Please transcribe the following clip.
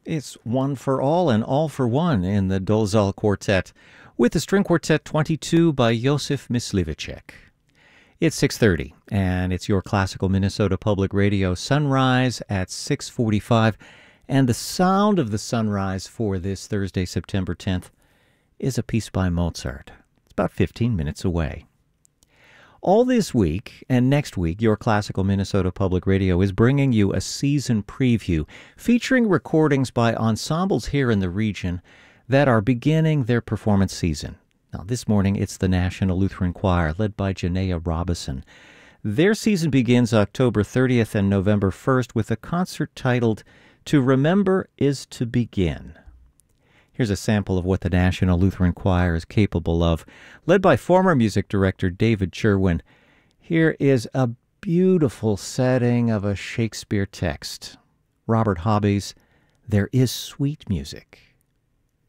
It's One for All and All for One in the Dolezal Quartet with the String Quartet 22 by Josef Myslivacek. It's 6:30 and it's your classical Minnesota Public Radio sunrise at 6:45, and the sound of the sunrise for this Thursday, September 10th is a piece by Mozart. It's about 15 minutes away. All this week and next week, your classical Minnesota Public Radio is bringing you a season preview featuring recordings by ensembles here in the region that are beginning their performance season. Now, this morning, it's the National Lutheran Choir, led by Janaea Robison. Their season begins October 30th and November 1st with a concert titled To Remember Is to Begin. Here's a sample of what the National Lutheran Choir is capable of, led by former music director David Cherwin. Here is a beautiful setting of a Shakespeare text. Robert Hobby's There Is Sweet Music.